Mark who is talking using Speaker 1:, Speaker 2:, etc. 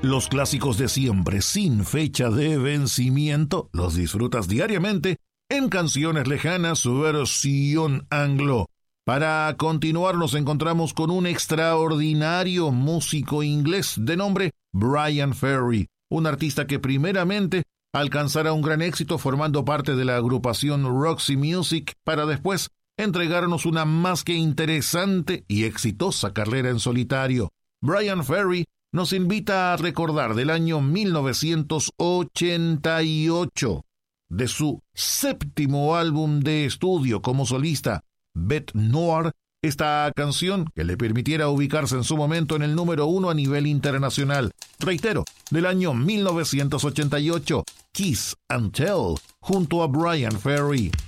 Speaker 1: Los clásicos de siempre, sin fecha de vencimiento, los disfrutas diariamente en Canciones Lejanas, su versión anglo. Para continuar nos encontramos con un extraordinario músico inglés de nombre Bryan Ferry, un artista que primeramente alcanzará un gran éxito formando parte de la agrupación Roxy Music para después entregarnos una más que interesante y exitosa carrera en solitario. Bryan Ferry nos invita a recordar del año 1988, de su séptimo álbum de estudio como solista, Bête Noire, esta canción que le permitiera ubicarse en su momento en el número 1 a nivel internacional. Reitero, del año 1988, Kiss and Tell, junto a Bryan Ferry.